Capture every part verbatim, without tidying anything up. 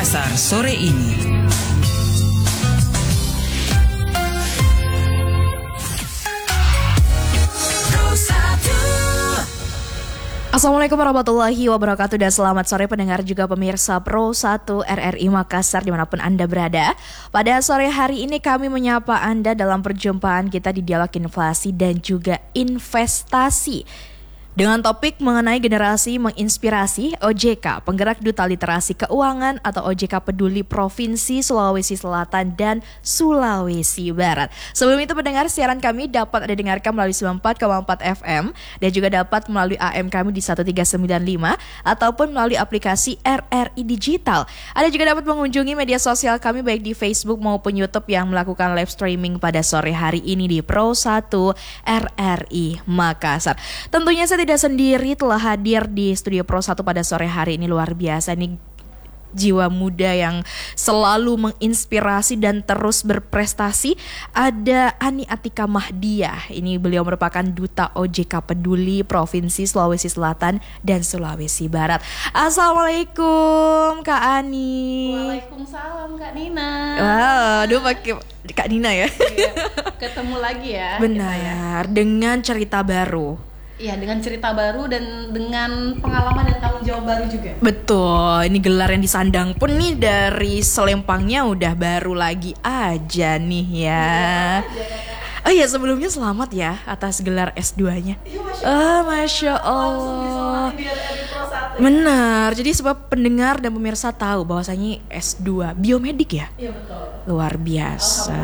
Makassar sore ini. Assalamualaikum warahmatullahi wabarakatuh dan selamat sore pendengar juga pemirsa Pro satu R R I Makassar dimanapun Anda berada. Pada sore hari ini kami menyapa Anda dalam perjumpaan kita di Dialog Inflasi dan juga Investasi. Dengan topik mengenai generasi menginspirasi, O J K, Penggerak Duta Literasi Keuangan atau O J K Peduli Provinsi Sulawesi Selatan dan Sulawesi Barat. Sebelum itu pendengar, siaran kami dapat Anda dengarkan melalui sembilan puluh empat koma empat F M dan juga dapat melalui A M kami di seratus tiga puluh sembilan koma lima ataupun melalui aplikasi R R I Digital. Anda juga dapat mengunjungi media sosial kami baik di Facebook maupun YouTube yang melakukan live streaming pada sore hari ini di Pro satu R R I Makassar. Tentunya saya tidak sendiri, telah hadir di studio Pro satu pada sore hari ini. Luar biasa nih, jiwa muda yang selalu menginspirasi dan terus berprestasi. Ada Ani Atika Mahdiah. Ini beliau merupakan Duta O J K Peduli Provinsi Sulawesi Selatan dan Sulawesi Barat. Assalamualaikum Kak Ani. Waalaikumsalam Kak Nina. Wow, aduh pakai Kak Nina ya. Iya, ketemu lagi ya. Benar, dengan cerita baru. Iya, dengan cerita baru dan dengan pengalaman dan tanggung jawab baru juga. Betul, ini gelar yang disandang pun nih dari selempangnya udah baru lagi aja nih ya. Oh iya, sebelumnya selamat ya atas gelar S dua-nya. Ah, Masya Allah. Benar, jadi sebab pendengar dan pemirsa tahu bahwasanya S dua biomedik ya? Iya betul. Luar biasa.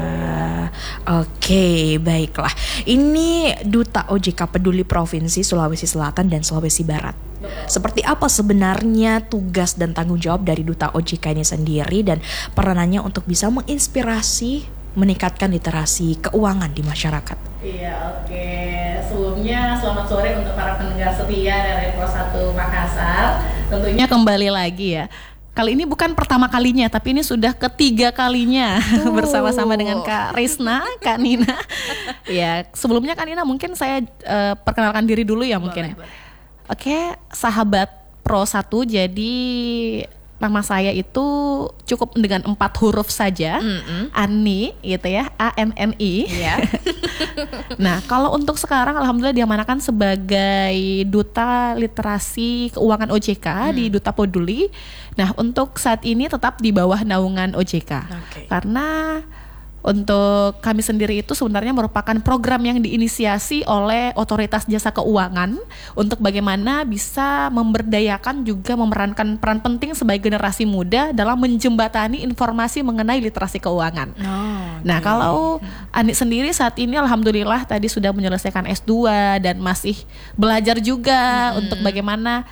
Oke, baiklah. Ini Duta O J K Peduli Provinsi Sulawesi Selatan dan Sulawesi Barat. Seperti apa sebenarnya tugas dan tanggung jawab dari Duta O J K ini sendiri dan peranannya untuk bisa menginspirasi, meningkatkan literasi keuangan di masyarakat? Iya, oke. Sebelumnya selamat sore untuk para pendengar setia dari Pro satu Makassar. Tentunya kembali lagi ya. Kali ini bukan pertama kalinya, tapi ini sudah ketiga kalinya uh. bersama-sama dengan Kak Risna, Kak Nina. Ya, sebelumnya Kak Nina mungkin saya uh, perkenalkan diri dulu ya mungkin. Boleh, ya. Oke, sahabat Pro satu, jadi nama saya itu cukup dengan empat huruf saja, mm-hmm. Ani gitu ya, A N N I. Yeah. Nah, kalau untuk sekarang alhamdulillah diamanakan sebagai Duta Literasi Keuangan O J K mm. di Duta Peduli. Nah, untuk saat ini tetap di bawah naungan O J K. Okay. Karena untuk kami sendiri itu sebenarnya merupakan program yang diinisiasi oleh Otoritas Jasa Keuangan untuk bagaimana bisa memberdayakan juga memerankan peran penting sebagai generasi muda dalam menjembatani informasi mengenai literasi keuangan. Oh, okay. Nah, kalau Ani sendiri saat ini alhamdulillah tadi sudah menyelesaikan S dua dan masih belajar juga hmm. untuk bagaimana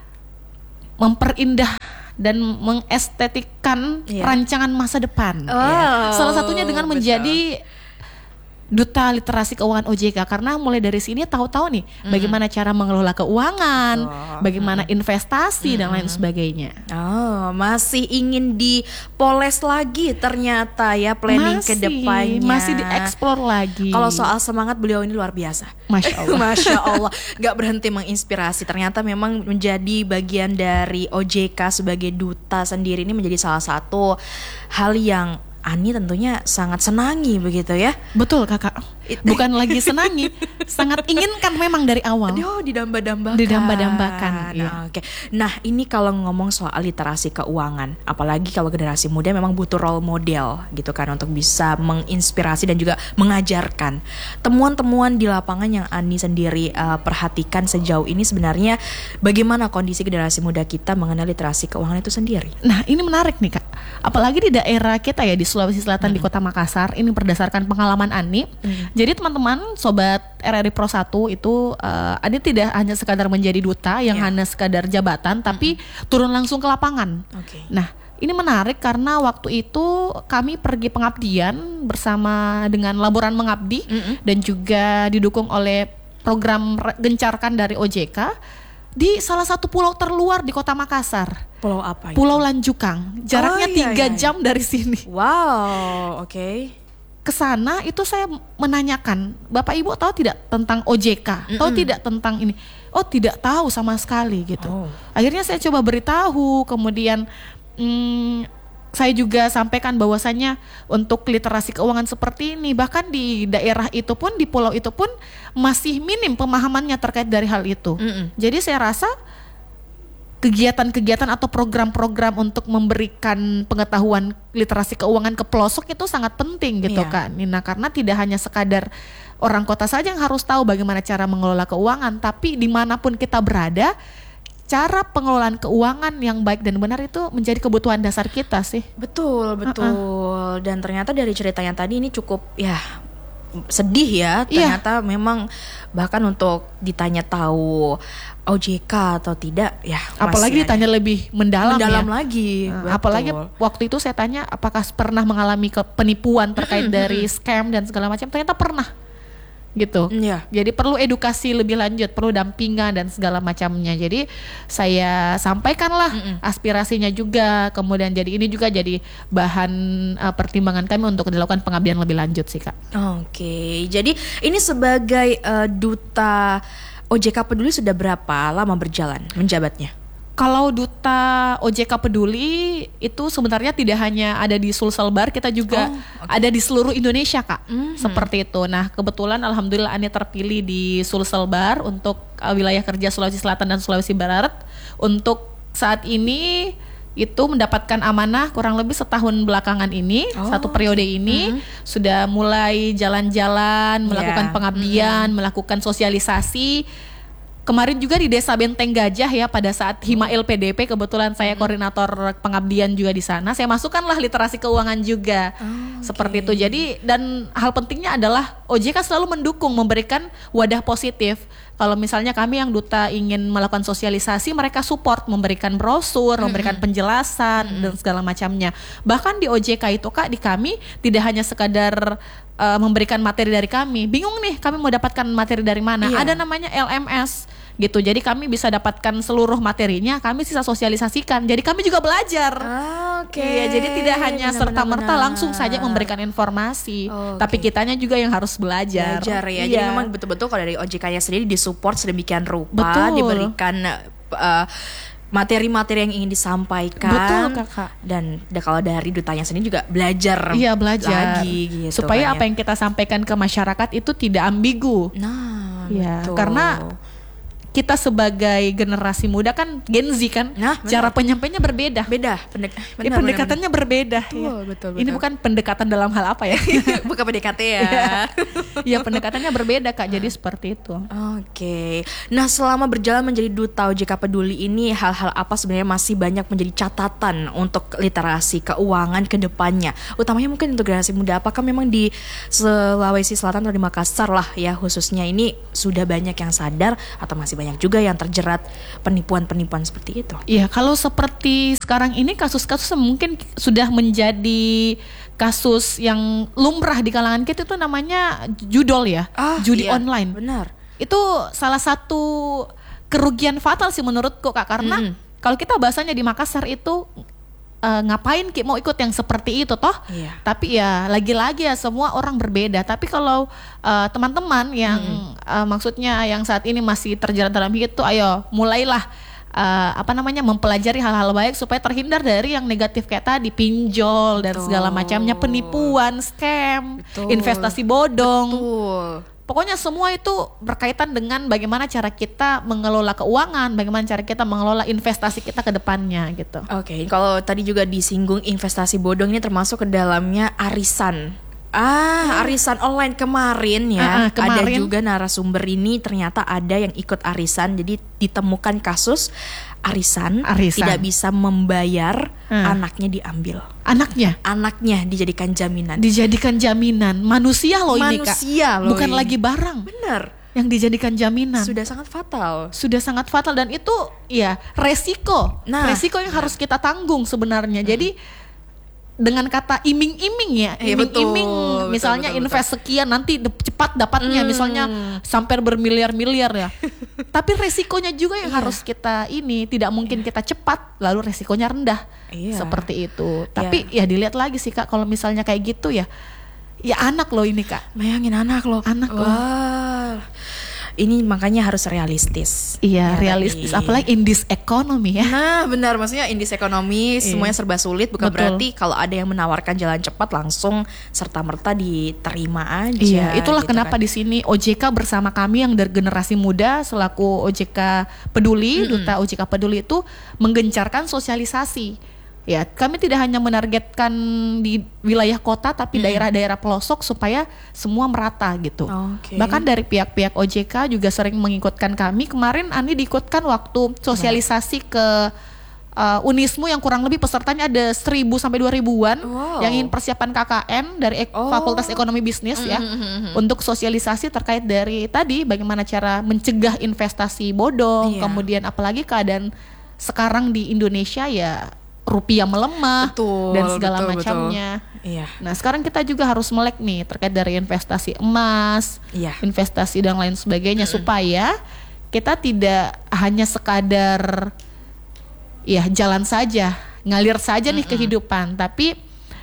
memperindah dan mengestetikkan yeah. rancangan masa depan. Oh, ya. Salah satunya dengan betul. menjadi Duta Literasi Keuangan O J K, karena mulai dari sini tahu-tahu nih mm. bagaimana cara mengelola keuangan, oh. bagaimana mm. investasi mm. dan lain sebagainya. Oh, masih ingin dipoles lagi ternyata ya planning ke depannya. Masih dieksplor lagi. Kalau soal semangat beliau ini luar biasa. Masya Allah. Masya Allah, gak berhenti menginspirasi. Ternyata memang menjadi bagian dari O J K sebagai duta sendiri ini menjadi salah satu hal yang Ani tentunya sangat senangi begitu ya. Betul kakak. Bukan lagi senangi, sangat inginkan memang dari awal. Aduh, didamba-dambakan. Didamba-dambakan. Nah, iya. Oke. Nah, ini kalau ngomong soal literasi keuangan, apalagi kalau generasi muda memang butuh role model gitu kan untuk bisa menginspirasi dan juga mengajarkan. Temuan-temuan di lapangan yang Ani sendiri uh, perhatikan sejauh ini sebenarnya bagaimana kondisi generasi muda kita mengenai literasi keuangan itu sendiri? Nah, ini menarik nih Kak. Apalagi di daerah kita ya di Sulawesi Selatan hmm. di Kota Makassar, ini berdasarkan pengalaman Ani. Hmm. Jadi teman-teman sobat R R I Pro satu itu uh, Ani tidak hanya sekadar menjadi duta yang yeah. hanya sekadar jabatan, tapi hmm. turun langsung ke lapangan. Okay. Nah, ini menarik karena waktu itu kami pergi pengabdian bersama dengan Laboran Mengabdi hmm. dan juga didukung oleh program Gencarkan dari O J K di salah satu pulau terluar di Kota Makassar. Pulau apa itu? Pulau Lanjukang. Jaraknya tiga oh, iya, iya. jam dari sini. Wow, oke. Okay. Kesana itu saya menanyakan, Bapak Ibu tahu tidak tentang O J K? Mm-mm. Tahu tidak tentang ini? Oh, tidak tahu sama sekali gitu. Oh. Akhirnya saya coba beritahu, kemudian hmm, saya juga sampaikan bahwasannya untuk literasi keuangan seperti ini, bahkan di daerah itu pun, di pulau itu pun masih minim pemahamannya terkait dari hal itu. Mm-mm. Jadi saya rasa kegiatan-kegiatan atau program-program untuk memberikan pengetahuan literasi keuangan ke pelosok itu sangat penting gitu yeah. Kak Nina, karena tidak hanya sekadar orang kota saja yang harus tahu bagaimana cara mengelola keuangan, tapi dimanapun kita berada, cara pengelolaan keuangan yang baik dan benar itu menjadi kebutuhan dasar kita sih. Betul, betul. Uh-uh. Dan ternyata dari ceritanya tadi ini cukup ya sedih ya. Ternyata yeah. memang bahkan untuk ditanya tahu O J K atau tidak ya. Apalagi ditanya lebih mendalam, mendalam ya. lagi. Uh, apalagi waktu itu saya tanya apakah pernah mengalami ke penipuan terkait dari scam dan segala macam. Ternyata pernah. Gitu. Yeah. Jadi perlu edukasi lebih lanjut, perlu dampingan dan segala macamnya. Jadi saya sampaikanlah Mm-mm. aspirasinya juga, kemudian jadi ini juga jadi bahan uh, pertimbangan kami untuk dilakukan pengabdian lebih lanjut sih Kak. Oke, okay. Jadi ini sebagai uh, duta O J K Peduli sudah berapa lama berjalan menjabatnya? Kalau duta O J K Peduli itu sebenarnya tidak hanya ada di Sulselbar, kita juga oh, okay. ada di seluruh Indonesia Kak, mm-hmm. seperti itu. Nah kebetulan alhamdulillah Ani terpilih di Sulselbar untuk uh, wilayah kerja Sulawesi Selatan dan Sulawesi Barat. Untuk saat ini itu mendapatkan amanah kurang lebih setahun belakangan ini, oh, satu periode okay. ini mm-hmm. sudah mulai jalan-jalan, melakukan yeah. pengabdian, mm-hmm. melakukan sosialisasi. Kemarin juga di Desa Benteng Gajah ya, pada saat Himail P D P, kebetulan saya koordinator pengabdian juga di sana. Saya masukkanlah literasi keuangan juga, oh, okay. seperti itu. Jadi dan hal pentingnya adalah O J K selalu mendukung, memberikan wadah positif. Kalau misalnya kami yang duta ingin melakukan sosialisasi, mereka support, memberikan brosur, mm-hmm. memberikan penjelasan mm-hmm. dan segala macamnya. Bahkan di O J K itu Kak, di kami tidak hanya sekadar uh, memberikan materi dari kami. Bingung nih kami mau dapatkan materi dari mana? Iya. Ada namanya L M S gitu. Jadi kami bisa dapatkan seluruh materinya, kami sisa sosialisasikan. Jadi kami juga belajar. Ah, Oke. Iya, Okay. jadi tidak hanya serta-merta langsung saja memberikan informasi, oh, okay. tapi kitanya juga yang harus belajar. Belajar ya. Iya. Jadi memang betul-betul kalau dari O J K-nya sendiri disupport sedemikian rupa, betul. diberikan uh, materi-materi yang ingin disampaikan. Betul Kakak. Dan kalau dari dutanya sendiri juga belajar. Iya, belajar lagi gitu. Supaya kan, apa yang kita sampaikan ke masyarakat itu tidak ambigu. Nah, ya, betul. Karena kita sebagai generasi muda kan Gen Z kan, nah, cara penyampaiannya berbeda. Beda, pendek, benar, ya, pendekatannya benar, berbeda. Betul, ya. betul, betul. Ini bukan pendekatan dalam hal apa ya? Bukan P D K T ya. Ya pendekatannya berbeda Kak, jadi seperti itu. Oke, okay. Nah selama berjalan menjadi duta O J K Peduli ini, hal-hal apa sebenarnya masih banyak menjadi catatan untuk literasi keuangan ke depannya? Utamanya mungkin untuk generasi muda, apakah memang di Sulawesi Selatan atau di Makassar lah ya khususnya ini sudah banyak yang sadar atau masih banyak juga yang terjerat penipuan-penipuan seperti itu? Iya, kalau seperti sekarang ini kasus-kasus mungkin sudah menjadi kasus yang lumrah di kalangan kita, itu namanya judol ya, ah, judi iya, online. Benar. Itu salah satu kerugian fatal sih menurutku Kak, karena mm-hmm. kalau kita bahasanya di Makassar itu Uh, ngapain Ki mau ikut yang seperti itu toh? Iya. Tapi ya lagi-lagi ya semua orang berbeda. Tapi kalau uh, teman-teman yang hmm. uh, maksudnya yang saat ini masih terjerat dalam itu, ayo mulailah uh, apa namanya mempelajari hal-hal baik supaya terhindar dari yang negatif kayak tadi, pinjol dan Betul. segala macamnya, penipuan, scam, Betul. investasi bodong. Betul. Pokoknya semua itu berkaitan dengan bagaimana cara kita mengelola keuangan, bagaimana cara kita mengelola investasi kita ke depannya gitu. Oke, okay, kalau tadi juga disinggung investasi bodong, ini termasuk ke dalamnya arisan. Ah, arisan online kemarin ya. Uh, uh, kemarin. Ada juga narasumber ini ternyata ada yang ikut arisan. Jadi ditemukan kasus arisan, arisan. tidak bisa membayar, uh. anaknya diambil. Anaknya? Anaknya dijadikan jaminan. Dijadikan jaminan. Manusia loh ini Kak. Manusia loh. Bukan ini. lagi barang. Bener. Yang dijadikan jaminan. Sudah sangat fatal. Sudah sangat fatal dan itu ya resiko. Nah, resiko yang nah. harus kita tanggung sebenarnya. Hmm. Jadi dengan kata iming-iming ya, eh, iming-iming betul, misalnya betul, betul, invest betul. sekian nanti de- cepat dapatnya, hmm. misalnya sampai bermiliar-miliar ya. Tapi resikonya juga yang iya. harus kita ini, tidak mungkin iya. kita cepat lalu resikonya rendah. Iya. Seperti itu. Tapi iya. ya dilihat lagi sih Kak, kalau misalnya kayak gitu ya, ya anak loh ini Kak. Bayangin anak loh. Anak Wah. loh. ini makanya harus realistis. Iya, Ya, realistis. tadi. Apalagi in this economy ya. Nah benar, maksudnya indis ekonomi Iya. semuanya serba sulit. Bukan Betul. berarti kalau ada yang menawarkan jalan cepat langsung serta-merta diterima aja. Iya, itulah gitu kenapa kan. di sini O J K bersama kami yang dari generasi muda selaku O J K Peduli, duta O J K Peduli itu menggencarkan sosialisasi. Ya, kami tidak hanya menargetkan di wilayah kota tapi daerah-daerah pelosok supaya semua merata gitu. Oke. Bahkan dari pihak-pihak O J K juga sering mengikutkan kami. Kemarin Ani diikutkan waktu sosialisasi ke uh, Unismu yang kurang lebih pesertanya ada seribu sampai dua ribuan Wow. yang ingin persiapan K K N dari ek- Oh. Fakultas Ekonomi Bisnis ya untuk sosialisasi terkait dari tadi bagaimana cara mencegah investasi bodong, Iya. kemudian apalagi keadaan sekarang di Indonesia ya rupiah melemah Betul, dan segala betul, macamnya. betul. Iya. Nah sekarang kita juga harus melek nih terkait dari investasi emas, Iya. investasi dan lain sebagainya supaya kita tidak hanya sekadar ya jalan saja, ngalir saja nih kehidupan, tapi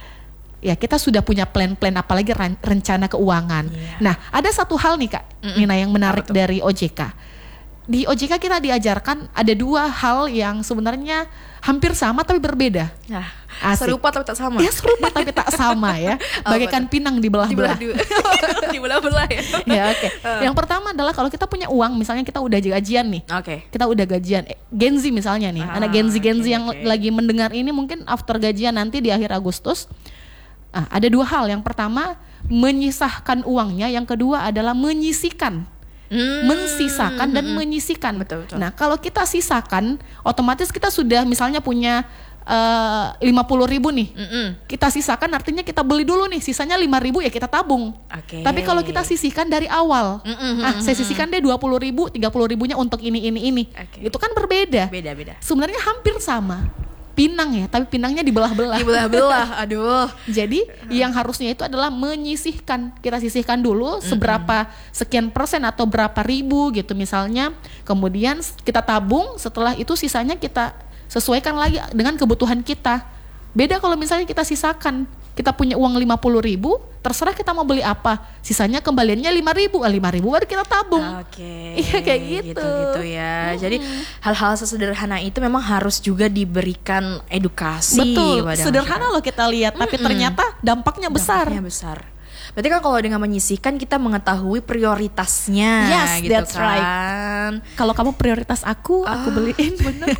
ya kita sudah punya plan-plan apalagi ran- rencana keuangan. Iya. Nah ada satu hal nih Kak Nina yang menarik Apa tuh? dari O J K. Di O J K kita diajarkan ada dua hal yang sebenarnya hampir sama tapi berbeda. Nah, Asik. serupa tapi tak sama. Ya serupa tapi tak sama ya. Apa Bagaikan pinang Dibelah dibelah-belah. dua. Dibelah-belah ya. Ya oke. Yang pertama adalah kalau kita punya uang, misalnya kita udah gajian nih. Oke. Kita udah gajian, eh, Gen Z misalnya nih. Ah, Anak Gen Z Gen Z oke, yang oke. lagi mendengar ini mungkin after gajian nanti di akhir Agustus. Ah, ada dua hal. Yang pertama menyisahkan uangnya, yang kedua adalah menyisikan. Hmm. Mensisakan dan menyisikan. Betul, betul. Nah, kalau kita sisakan, otomatis kita sudah misalnya punya eh, lima puluh ribu nih. Mm-mm. Kita sisakan artinya kita beli dulu nih, sisanya lima ribu ya kita tabung. Oke. Tapi kalau kita sisihkan dari awal, Mm-mm, ah saya sisihkan deh dua puluh ribu, tiga puluh ribunya untuk ini ini ini. Oke. Itu kan berbeda. Beda-beda. Sebenarnya hampir sama. Pinang ya, tapi pinangnya dibelah-belah. Dibelah-belah. Aduh. Jadi yang harusnya itu adalah menyisihkan. Kita sisihkan dulu seberapa sekian persen atau berapa ribu gitu misalnya. Kemudian kita tabung, setelah itu sisanya kita sesuaikan lagi dengan kebutuhan kita. Beda kalau misalnya kita sisakan. Kita punya uang lima puluh ribu, terserah kita mau beli apa. Sisanya kembaliannya lima ribu, ah, lima ribu baru kita tabung. Oke. Iya, kayak gitu. Gitu ya. Jadi hal-hal sesederhana itu memang harus juga diberikan edukasi. Betul, kepada sederhana masyarakat. loh kita lihat, tapi ternyata dampaknya besar. Dampaknya besar. Berarti kan kalau dengan menyisihkan kita mengetahui prioritasnya. Yes, gitu that's kan. right. Kalau kamu prioritas aku, aku Ah, beliin. Bener.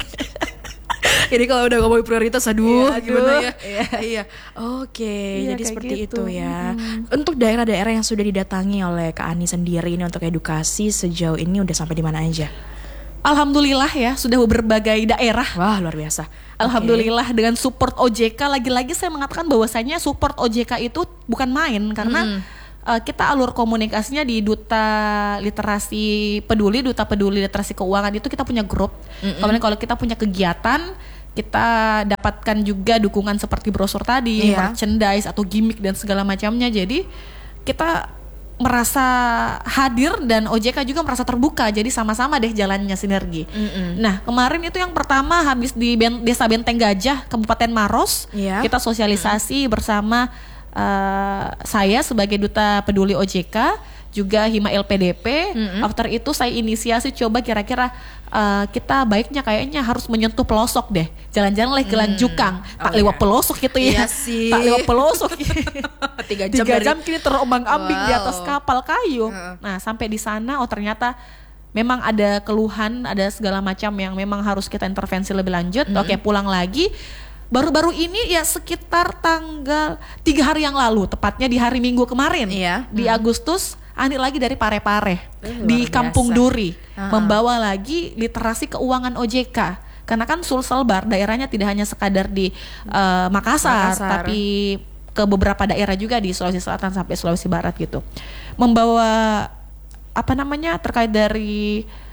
Jadi kalau udah ngomongin prioritas, aduh, Iya, gimana aduh. ya? Iya. Oke, Iya, jadi kayak seperti gitu. itu ya. Untuk daerah-daerah yang sudah didatangi oleh Kak Ani sendiri ini untuk edukasi sejauh ini udah sampai di mana aja? Alhamdulillah ya, sudah berbagai daerah. Wah, luar biasa. Alhamdulillah dengan support O J K, lagi-lagi saya mengatakan bahwasanya support O J K itu bukan main karena uh, kita alur komunikasinya di Duta Literasi Peduli, Duta Peduli Literasi Keuangan itu kita punya grup. Kemudian kalau kita punya kegiatan, kita dapatkan juga dukungan seperti brosur tadi, Iya. merchandise atau gimmick dan segala macamnya. Jadi kita merasa hadir dan O J K juga merasa terbuka, jadi sama-sama deh jalannya sinergi. Mm-mm. Nah kemarin itu yang pertama habis di Ben- Desa Benteng Gajah, Kabupaten Maros, Iya. kita sosialisasi bersama uh, saya sebagai Duta Peduli O J K, juga Hima L P D P. Mm-mm. After itu saya inisiasi coba kira-kira uh, kita baiknya kayaknya harus menyentuh pelosok deh, jalan-jalan leh ke Lanjukang, tak Oh, lewat iya. pelosok gitu ya, Iya sih. tak lewat pelosok. Tiga jam Tiga dari- jam kini terombang-ambing di Wow. atas kapal kayu. Heeh. Nah sampai di sana, oh ternyata memang ada keluhan, ada segala macam yang memang harus kita intervensi lebih lanjut. Oke, pulang lagi. Baru-baru ini ya sekitar tanggal tiga hari yang lalu, tepatnya di hari Minggu kemarin, Iya. di Agustus, Ani lagi dari Parepare Eh, di luar Kampung biasa. Duri, Ah. membawa lagi literasi keuangan O J K. Karena kan Sulselbar daerahnya tidak hanya sekadar di eh, Makassar, Makassar. tapi ke beberapa daerah juga di Sulawesi Selatan sampai Sulawesi Barat gitu. Membawa apa namanya terkait dari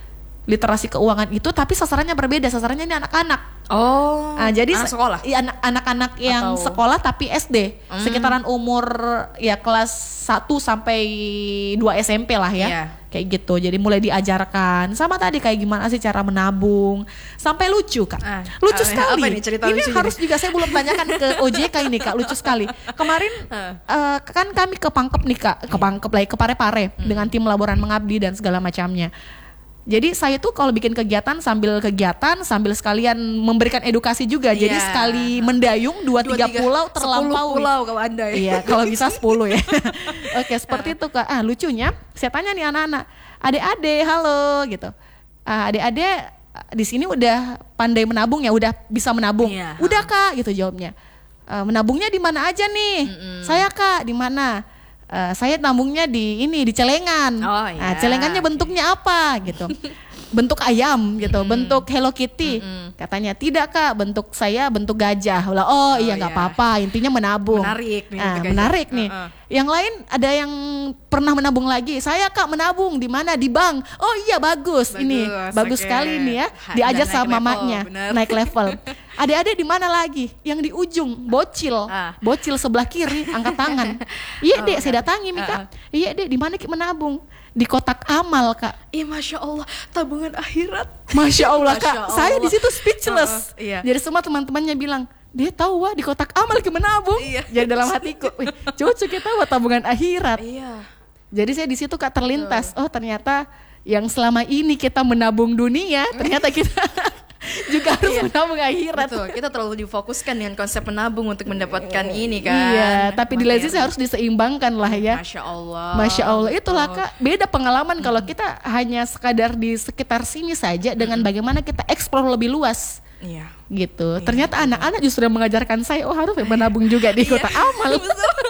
literasi keuangan itu, tapi sasarannya berbeda. Sasarannya ini anak-anak. Oh. Nah, jadi anak sekolah. Iya, anak- anak-anak yang Atau- sekolah tapi S D, Hmm. sekitaran umur ya kelas satu sampai dua S M P lah ya. Iya. Kayak gitu. Jadi mulai diajarkan sama tadi kayak gimana sih cara menabung. Sampai lucu, Kak. Ah, lucu ah, sekali. apa nih cerita ini lucunya harus juga saya belum tanyakan ke O J K ini, Kak. Lucu sekali. Kemarin Ah. eh, kan kami ke Pangkep nih, Kak. Ke Pangkep lagi ke Pare-Pare Hmm. dengan tim laboran mengabdi dan segala macamnya. Jadi saya tuh kalau bikin kegiatan sambil kegiatan sambil sekalian memberikan edukasi juga. Jadi Iya. sekali mendayung dua, Dua, tiga tiga, pulau sepuluh terlampaui. pulau kalau Anda ya. Iya, kalau bisa sepuluh ya. Oke, seperti itu, Kak. Ah, lucunya saya tanya nih anak-anak, adik-adik, halo gitu. Ah, adik-adik di sini udah pandai menabung ya, udah bisa menabung. Iya. Udah, Kak, gitu jawabnya. "Eh, menabungnya di mana aja nih?" "Saya, Kak, di mana?" "Eh, saya nabungnya di ini, di celengan." Oh, Nah, iya. celengannya bentuknya apa gitu. Bentuk ayam gitu, bentuk Hello Kitty. Katanya, "Tidak, Kak, bentuk saya bentuk gajah." Lah, oh, iya nggak iya. apa-apa, intinya menabung. Menarik nih, Ah, bentuk gajah. menarik nih. Heeh. Yang lain ada yang pernah menabung lagi. "Saya, Kak, menabung di mana? Di bank." "Oh iya, bagus, ini Bagus, bagus oke. sekali nih ya." Ha, Diajar dan naik sama level, mamanya, bener. naik level. "Adik-adik di mana lagi?" "Yang di ujung, bocil." Ah. Bocil sebelah kiri, angkat tangan. "Iya, Oh, Dek, saya benar. datangi Mika." Ah, "Iya, Dek, di mana Ki menabung?" "Di kotak amal, Kak." Ih, Masya Allah, tabungan akhirat. Masya Allah, Kak. Masya Saya di Allah. situ speechless. Uh-uh, iya. Jadi semua teman-temannya bilang, "Dia tahu wah di kotak amal Ki menabung." Iya. Jadi dalam hatiku, "Wih, cucu kita buat tabungan akhirat." Iya. Jadi saya di situ, Kak, terlintas, oh ternyata yang selama ini kita menabung dunia, ternyata kita juga harus Iya. menabung akhirat. Betul, kita terlalu difokuskan dengan konsep menabung untuk mendapatkan ini kan. Iya, tapi di Materi. Lazy harus diseimbangkan lah ya. Masya Allah. Masya Allah, itulah Betul. Kak, beda pengalaman kalau kita hanya sekadar di sekitar sini saja dengan bagaimana kita eksplor lebih luas. Iya. Gitu. Ternyata anak-anak justru yang mengajarkan saya, oh harus menabung juga di kota amal.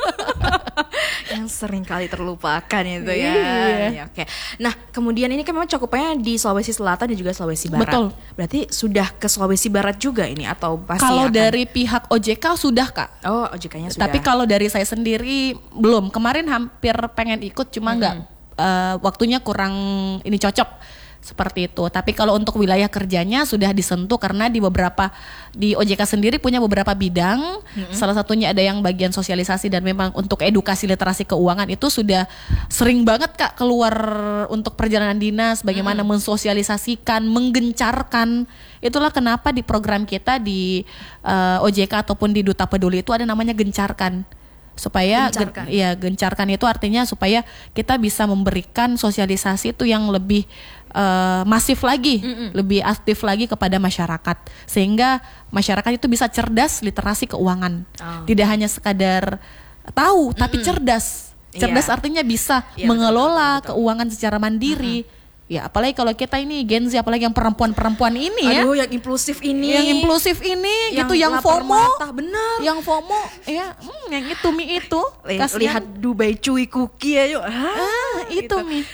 Yang sering kali terlupakan itu ya. Iya. Ya, oke. Nah, kemudian ini kan memang cakupannya di Sulawesi Selatan dan juga Sulawesi Barat. Betul. Berarti sudah ke Sulawesi Barat juga ini atau pasti Kalau akan- dari pihak O J K sudah Kak. Oh, O J K-nya sudah. Tapi kalau dari saya sendiri belum. Kemarin hampir pengen ikut, cuma nggak eh, waktunya kurang ini cocok seperti itu. Tapi kalau untuk wilayah kerjanya sudah disentuh karena di beberapa di O J K sendiri punya beberapa bidang. Salah satunya ada yang bagian sosialisasi dan memang untuk edukasi literasi keuangan itu sudah sering banget Kak keluar untuk perjalanan dinas, bagaimana mensosialisasikan, menggencarkan. Itulah kenapa di program kita di eh, O J K ataupun di Duta Peduli itu ada namanya gencarkan. Supaya gen- Gencarkan. ya gencarkan itu artinya supaya kita bisa memberikan sosialisasi itu yang lebih eh, masif lagi, lebih aktif lagi kepada masyarakat sehingga masyarakat itu bisa cerdas literasi keuangan. Oh. Tidak hanya sekadar tahu tapi cerdas. Cerdas Iya. artinya bisa Iya, mengelola betul, betul, betul. keuangan secara mandiri. Ya, apalagi kalau kita ini Gen Z, apalagi yang perempuan-perempuan ini ya. Aduh, yang impulsif ini. Yang impulsif ini gitu, yang lapar FOMO. mata, benar. Yang FOMO ya, hmm, yang itu mi itu. Li- Kasihan. Lihat Dubai Cuy Cookie ya yuk. Ah, itu gitu. mi.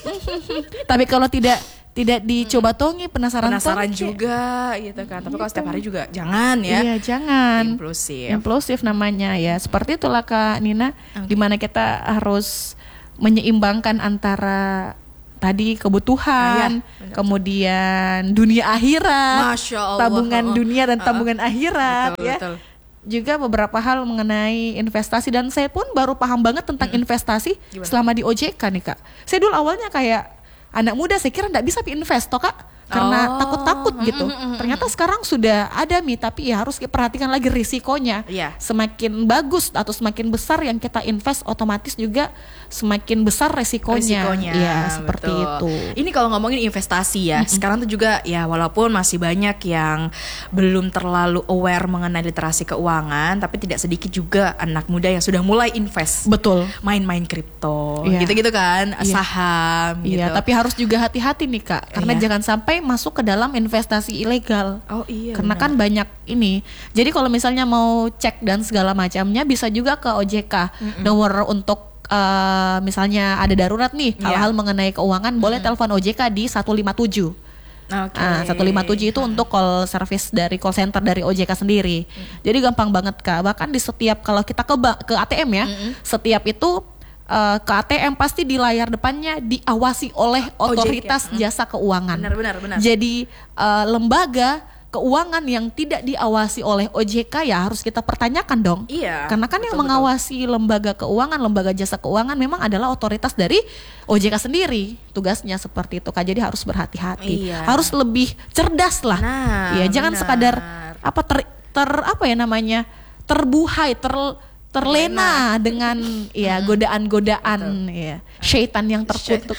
Tapi kalau tidak tidak dicoba tongi penasaran Penasaran tongi, juga gitu kan. Tapi kalau setiap hari juga jangan ya. Iya, jangan. Impulsif. Impulsif namanya ya. Seperti itulah Kak Nina, di mana kita harus menyeimbangkan antara tadi kebutuhan, Ah, iya. kemudian dunia akhirat, Masya Allah. tabungan Oh, dunia dan uh-uh. tabungan akhirat Betul, ya. betul. Juga beberapa hal mengenai investasi dan saya pun baru paham banget tentang investasi Gimana? selama di O J K nih Kak. Saya dulu awalnya kayak anak muda, saya kira nggak bisa invest toh Kak, karena Oh. takut-takut gitu. Ternyata sekarang sudah ada Mi, tapi ya harus perhatikan lagi risikonya. Iya. Semakin bagus atau semakin besar yang kita invest, otomatis juga semakin besar resikonya. Risikonya, Iya, seperti betul. itu. Ini kalau ngomongin investasi ya, sekarang tuh juga ya walaupun masih banyak yang belum terlalu aware mengenai literasi keuangan, tapi tidak sedikit juga anak muda yang sudah mulai invest. Betul. Main-main kripto, Iya. gitu-gitu kan, Iya. saham Iya, gitu. tapi harus juga hati-hati nih Kak, karena Iya. jangan sampai masuk ke dalam investasi ilegal. Oh iya. Karena benar. kan banyak ini. Jadi kalau misalnya mau cek dan segala macamnya bisa juga ke O J K. Nomor untuk eh, misalnya ada darurat nih Iya. hal-hal mengenai keuangan boleh telepon O J K di satu lima tujuh. Oke. Ah, satu lima tujuh itu untuk call service dari call center dari O J K sendiri. Jadi gampang banget Kak. Bahkan di setiap kalau kita ke ba- ke A T M ya, setiap itu uh, ke A T M pasti di layar depannya diawasi oleh otoritas O J K. jasa keuangan. Benar, benar, benar. Jadi uh, lembaga keuangan yang tidak diawasi oleh O J K ya harus kita pertanyakan dong. Iya. Karena kan betul, yang mengawasi betul. lembaga keuangan, lembaga jasa keuangan memang adalah otoritas dari O J K sendiri. Tugasnya seperti itu Kak. Jadi harus berhati-hati. Iya. Harus lebih cerdas lah. Nah, ya, jangan benar. sekadar apa ter, ter apa ya namanya? terbuhai, ter terlena dengan ya godaan-godaan ya syaitan yang terkutuk.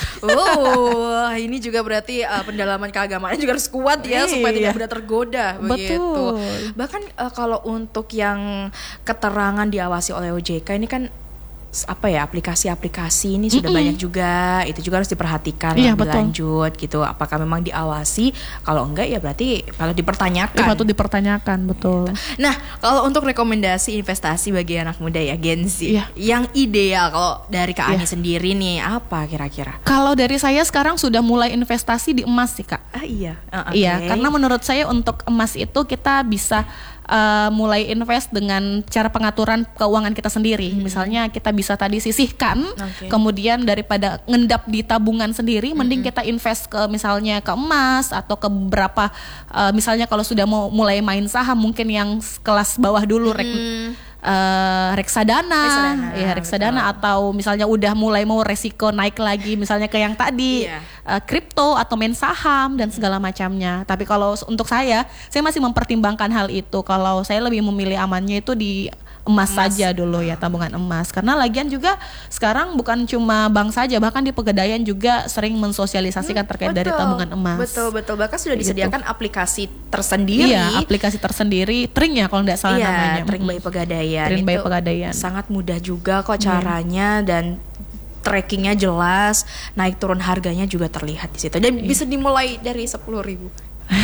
Oh, ini juga berarti uh, pendalaman keagamaan juga harus kuat ya, iya. supaya tidak mudah tergoda begitu. Betul. Bahkan uh, kalau untuk yang keterangan diawasi oleh O J K ini kan apa ya, aplikasi-aplikasi ini sudah Mm-mm. banyak juga, itu juga harus diperhatikan iya, lebih betul. lanjut gitu. Apakah memang diawasi? Kalau enggak ya berarti kalau dipertanyakan. Ya, patut dipertanyakan, betul. Nah, kalau untuk rekomendasi investasi bagi anak muda ya Gen Z, Iya. yang ideal kalau dari Kak Ani Iya. sendiri nih apa kira-kira? Kalau dari saya sekarang sudah mulai investasi di emas sih Kak. Ah iya, uh, Iya, okay. karena menurut saya untuk emas itu kita bisa uh, mulai invest dengan cara pengaturan keuangan kita sendiri. Hmm. Misalnya kita bisa tadi sisihkan, Okay. kemudian daripada ngendap di tabungan sendiri, hmm. mending kita invest ke misalnya ke emas atau ke beberapa, uh, misalnya kalau sudah mau mulai main saham mungkin yang kelas bawah dulu, rek, Hmm. Uh, reksadana, Reksadana, ya reksadana betul. Atau misalnya udah mulai mau resiko naik lagi, misalnya ke yang tadi Iya. uh, kripto atau main saham dan segala macamnya. Tapi kalau untuk saya, saya masih mempertimbangkan hal itu. Kalau saya lebih memilih amannya itu di emas, emas saja dulu ya, tabungan emas. Karena lagian juga sekarang bukan cuma bank saja, bahkan di Pegadaian juga sering mensosialisasikan terkait betul, dari tabungan emas. Betul betul, bahkan sudah Gitu. disediakan aplikasi tersendiri. Iya, aplikasi tersendiri, Tring ya kalau tidak salah iya, namanya. Tring by Pegadaian. Tring by Itu Pegadaian. sangat mudah juga kok caranya, dan trackingnya jelas, naik turun harganya juga terlihat di situ. Dan iya. bisa dimulai dari sepuluh ribu.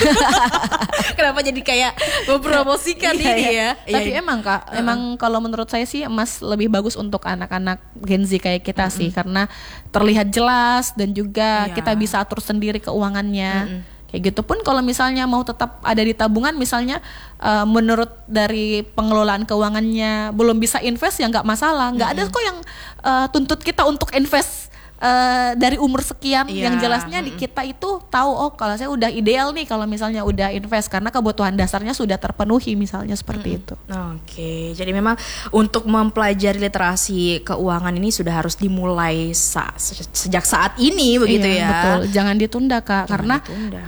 Kenapa jadi kayak mempromosikan Iya, ini iya. ya? Tapi Iya. emang Kak, uh-uh. emang kalau menurut saya sih emas lebih bagus untuk anak-anak Gen Z kayak kita uh-uh. sih, karena terlihat jelas dan juga Iya. kita bisa atur sendiri keuangannya. Uh-uh. Kayak gitu pun kalau misalnya mau tetap ada di tabungan, misalnya uh, menurut dari pengelolaan keuangannya belum bisa invest ya nggak masalah, nggak uh-uh. ada kok yang uh, tuntut kita untuk invest Uh, dari umur sekian. Iya. Yang jelasnya di kita itu tahu, oh kalau saya udah ideal nih kalau misalnya udah invest, karena kebutuhan dasarnya sudah terpenuhi misalnya seperti itu. Oke, jadi memang untuk mempelajari literasi keuangan ini sudah harus dimulai sa- sejak saat ini begitu Iya, ya. Betul, jangan ditunda Kak. Jangan Karena ditunda.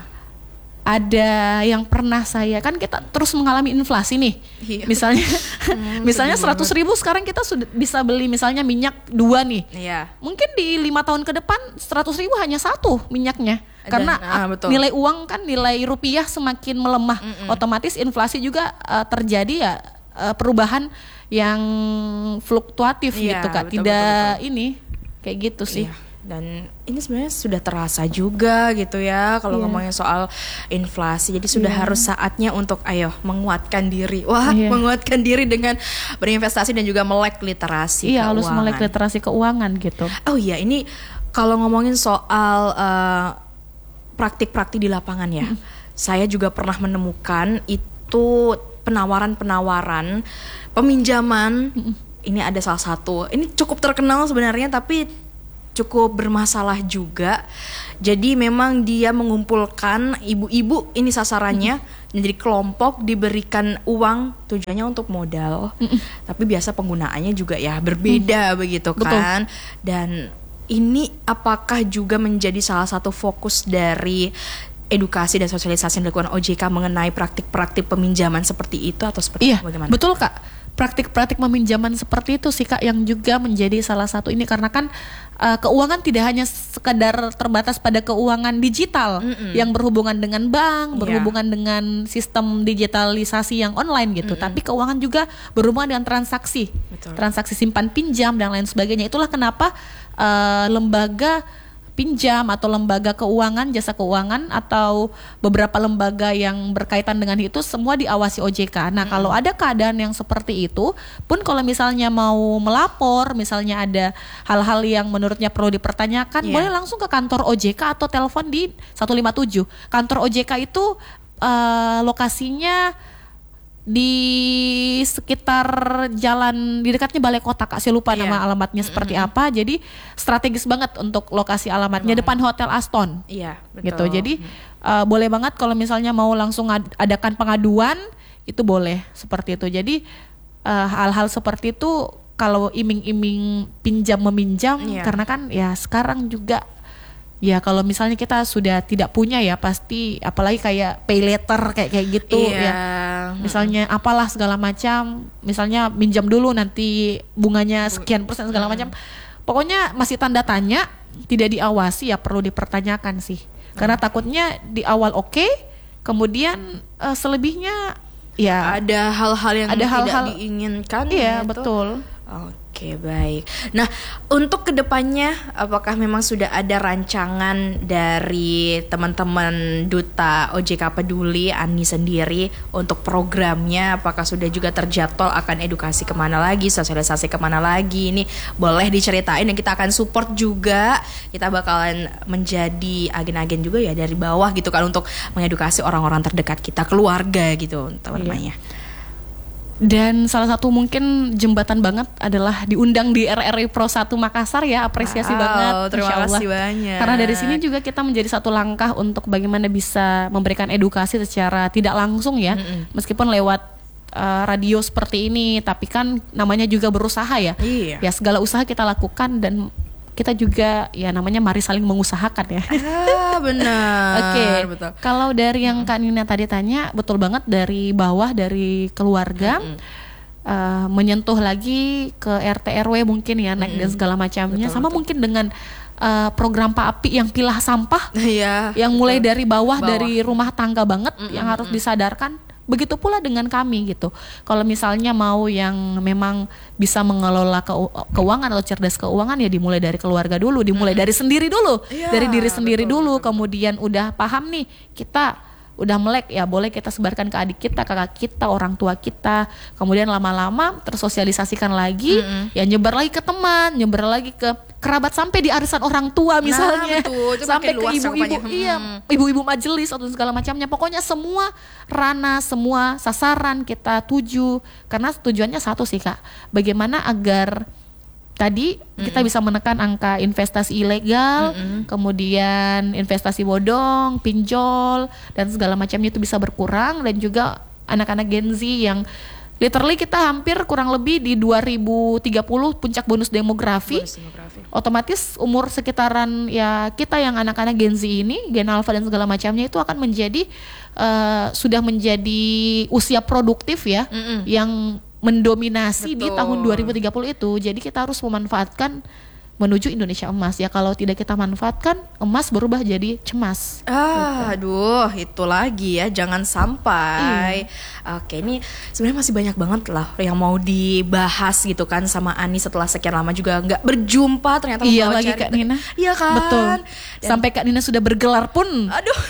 ada yang pernah saya, kan kita terus mengalami inflasi nih. Iya. Misalnya Hmm, misalnya sedih seratus ribu sekarang kita sudah bisa beli misalnya minyak dua nih. Iya. Mungkin di lima tahun ke depan seratus ribu hanya satu minyaknya. Dan, Karena ah, betul. nilai uang kan, nilai rupiah semakin melemah. Mm-mm. Otomatis inflasi juga uh, terjadi ya, uh, perubahan yang fluktuatif Iya, gitu Kak. betul, Tidak betul, betul. ini kayak gitu sih. Iya. Dan ini sebenarnya sudah terasa juga gitu ya kalau Iya. ngomongin soal inflasi. Jadi sudah Iya. harus saatnya untuk ayo menguatkan diri. Wah, Iya. menguatkan diri dengan berinvestasi dan juga melek literasi Iya, harus keuangan. melek literasi keuangan gitu. Oh iya, ini kalau ngomongin soal uh, praktik-praktik di lapangan ya. Mm. Saya juga pernah menemukan itu penawaran-penawaran peminjaman. Mm. Ini ada salah satu. Ini cukup terkenal sebenarnya, tapi cukup bermasalah juga. Jadi memang dia mengumpulkan ibu-ibu, ini sasarannya, mm-hmm. menjadi kelompok, diberikan uang tujuannya untuk modal, mm-hmm. tapi biasa penggunaannya juga ya berbeda, mm-hmm. begitu kan. Betul. Dan ini apakah juga menjadi salah satu fokus dari edukasi dan sosialisasi yang dilakukan O J K mengenai praktik-praktik peminjaman seperti itu, atau seperti iya, bagaimana? Betul Kak. Praktik-praktik peminjaman seperti itu sih Kak yang juga menjadi salah satu ini, karena kan uh, keuangan tidak hanya sekedar terbatas pada keuangan digital. Mm-mm. Yang berhubungan dengan bank, yeah. berhubungan dengan sistem digitalisasi yang online gitu. Mm-mm. Tapi keuangan juga berhubungan dengan transaksi, Betul. transaksi simpan pinjam dan lain sebagainya. Itulah kenapa uh, lembaga pinjam atau lembaga keuangan, jasa keuangan atau beberapa lembaga yang berkaitan dengan itu semua diawasi O J K. Nah, hmm. kalau ada keadaan yang seperti itu, pun kalau misalnya mau melapor, misalnya ada hal-hal yang menurutnya perlu dipertanyakan, yeah. boleh langsung ke kantor O J K atau telepon di satu lima tujuh. Kantor O J K itu uh, lokasinya di di sekitar jalan di dekatnya Balai Kota Kak, saya lupa Iya. nama alamatnya seperti Mm-mm. apa. Jadi strategis banget untuk lokasi alamatnya Memang. depan Hotel Aston. Iya, betul. Gitu. Jadi uh, boleh banget kalau misalnya mau langsung ad- adakan pengaduan itu boleh seperti itu. Jadi uh, hal-hal seperti itu kalau iming-iming pinjam meminjam Iya. karena kan ya sekarang juga ya kalau misalnya kita sudah tidak punya ya pasti apalagi kayak pay later kayak kayak gitu Iya. ya. Misalnya apalah segala macam, misalnya minjam dulu nanti bunganya sekian persen segala macam. Pokoknya masih tanda tanya, tidak diawasi ya perlu dipertanyakan sih. Karena takutnya di awal oke, kemudian eh, selebihnya ya Ada hal-hal yang Ada tidak hal-hal- diinginkan. iya gitu. betul. Oke, baik. Nah, untuk kedepannya, apakah memang sudah ada rancangan dari teman-teman Duta O J K Peduli, Ani sendiri, untuk programnya? Apakah sudah juga terjadwal akan edukasi kemana lagi, sosialisasi kemana lagi? Ini boleh diceritain dan kita akan support juga. Kita bakalan menjadi agen-agen juga ya dari bawah gitu kan, untuk mengedukasi orang-orang terdekat kita, keluarga gitu teman-temannya. Dan salah satu mungkin jembatan banget adalah diundang di R R I Pro satu Makassar ya, apresiasi Wow, banget. terima Insya Allah. kasih banyak. Karena dari sini juga kita menjadi satu langkah untuk bagaimana bisa memberikan edukasi secara tidak langsung ya, Mm-mm. meskipun lewat uh, radio seperti ini, tapi kan namanya juga berusaha ya. Iya. Ya segala usaha kita lakukan dan kita juga ya namanya mari saling mengusahakan ya. Ah, benar. Oke, betul. kalau dari yang Kak Nina tadi tanya, betul banget dari bawah, dari keluarga, uh, menyentuh lagi ke R T R W mungkin ya, naik dan segala macamnya, Betul, sama betul. mungkin dengan uh, program Pak Api yang pilah sampah, Iya. yang mulai betul. dari bawah, Bawah. dari rumah tangga banget, yang harus disadarkan. Begitu pula dengan kami gitu. Kalau misalnya mau yang memang bisa mengelola keu- keuangan atau cerdas keuangan ya dimulai dari keluarga dulu, dimulai dari sendiri dulu, Iya, dari diri sendiri betul, dulu. betul, Kemudian udah paham nih kita udah melek ya boleh kita sebarkan ke adik kita, kakak kita, orang tua kita. Kemudian lama-lama tersosialisasikan lagi, ya nyebar lagi ke teman, nyebar lagi ke kerabat sampai di arisan orang tua misalnya, betul. Itu sampai makin ke luas ibu-ibu, cakupannya. iya, Hmm. ibu-ibu majelis atau segala macamnya. Pokoknya semua ranah, semua sasaran kita tuju karena tujuannya satu sih Kak. Bagaimana agar tadi kita bisa menekan angka investasi ilegal, kemudian investasi bodong, pinjol dan segala macamnya itu bisa berkurang, dan juga anak-anak Gen Z yang literally kita hampir kurang lebih di dua ribu tiga puluh puncak bonus demografi. Bonus demografi. Otomatis umur sekitaran ya kita yang anak-anak Gen Z ini, Gen Alpha dan segala macamnya itu akan menjadi uh, sudah menjadi usia produktif ya, Mm-mm. yang mendominasi di Betul. tahun dua ribu tiga puluh itu. Jadi kita harus memanfaatkan menuju Indonesia emas ya. Kalau tidak kita manfaatkan, emas berubah jadi cemas. Ah, aduh, itu lagi ya, jangan sampai. Oke, ini sebenarnya masih banyak banget lah yang mau dibahas gitu kan sama Ani setelah sekian lama juga nggak berjumpa, ternyata Iya membawa lagi cerita. Kak Nina. Iya kan? Betul. Dan- Sampai Kak Nina sudah bergelar pun Aduh,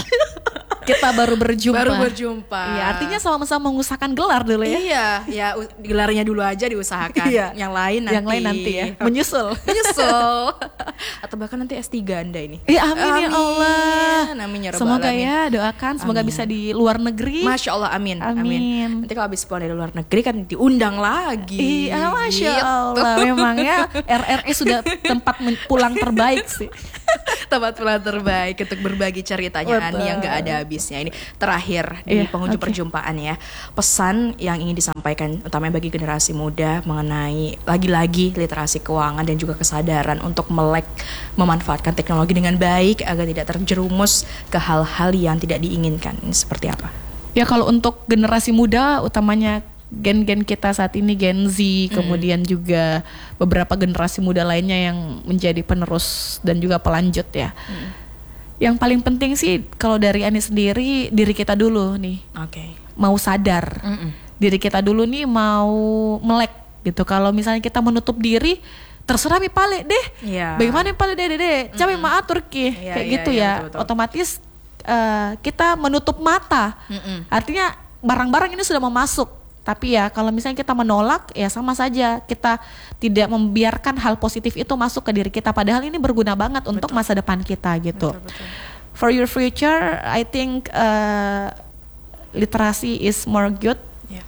kita baru berjumpa. baru berjumpa. Iya, artinya sama-sama mengusahakan gelar dulu ya. Iya, ya u- gelarnya dulu aja diusahakan. Iya. Yang lain nanti. Yang lain nanti ya, menyusul. Menyusul. Atau bahkan nanti S tiga Anda ini. Ya amin, ya Allah. Amin ya rabbal Semoga alamin. ya doakan semoga Amin. bisa di luar negeri. Masya Allah, amin. Amin. Nanti kalau habis pulang dari luar negeri kan diundang lagi. Iya, Masya Gitu. Allah. Memang ya R R I sudah tempat men- pulang terbaik sih. Tempat pulang terbaik untuk berbagi ceritanya Betul. Ani yang gak ada habisnya. Ini terakhir di Iya, penghujung oke. perjumpaan ya. Pesan yang ingin disampaikan utamanya bagi generasi muda mengenai lagi-lagi literasi keuangan dan juga kesadaran untuk melek memanfaatkan teknologi dengan baik agar tidak terjerumus ke hal-hal yang tidak diinginkan. Ini seperti apa? Ya kalau untuk generasi muda utamanya gen-gen kita saat ini Gen Z, kemudian juga beberapa generasi muda lainnya yang menjadi penerus dan juga pelanjut ya. Yang paling penting sih kalau dari Ani sendiri, diri kita dulu nih Oke. mau sadar. Mm-mm. Diri kita dulu nih mau melek gitu. Kalau misalnya kita menutup diri, terserah mi pale deh. Iya. Bagaimana pale deh deh deh. Cabe maatur ki. Iya, Kayak iya, gitu iya, ya. betul-betul. Otomatis eh, kita menutup mata. Mm-mm. Artinya barang-barang ini sudah mau masuk. Tapi ya kalau misalnya kita menolak ya sama saja kita tidak membiarkan hal positif itu masuk ke diri kita. Padahal ini berguna banget untuk masa depan kita gitu. Betul, betul. For your future, I think uh, literasi is more good. Yes.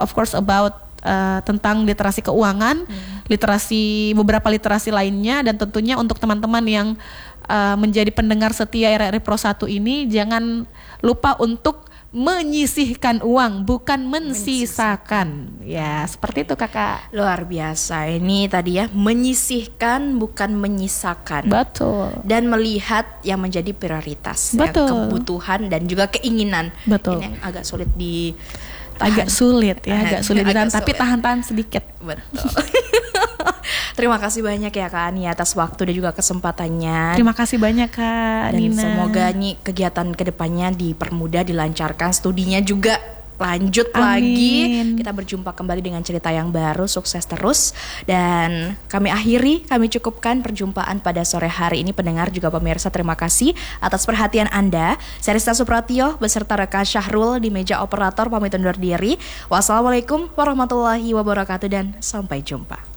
of course about uh, tentang literasi keuangan, hmm. literasi beberapa literasi lainnya, dan tentunya untuk teman-teman yang uh, menjadi pendengar setia R R I Pro satu ini jangan lupa untuk menyisihkan uang, bukan mensisakan. Ya, seperti itu Kakak. Luar biasa. Ini tadi ya, menyisihkan bukan menyisakan. Betul. Dan melihat yang menjadi prioritas. Betul. Ya, kebutuhan dan juga keinginan. Betul. Ini yang agak sulit di tahan. Agak sulit ya, tahan. agak sulit ditahan, agak tapi sulit. tahan-tahan sedikit. Betul. Terima kasih banyak ya Kak Ani atas waktu dan juga kesempatannya. Terima kasih banyak Kak Dan Nina. semoga nih kegiatan kedepannya dipermudah, dilancarkan, studinya juga lanjut Amin. lagi. Kita berjumpa kembali dengan cerita yang baru, sukses terus. Dan kami akhiri, kami cukupkan perjumpaan pada sore hari ini. Pendengar juga pemirsa, terima kasih atas perhatian Anda. Saya Rista Supratio beserta rekan Syahrul di meja operator pamit undur diri. Wassalamualaikum warahmatullahi wabarakatuh dan sampai jumpa.